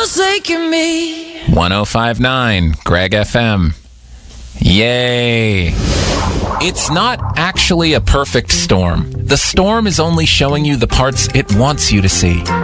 forsaken me. 105.9 Greg FM. Yay. It's not actually a perfect storm. The storm is only showing you the parts it wants you to see.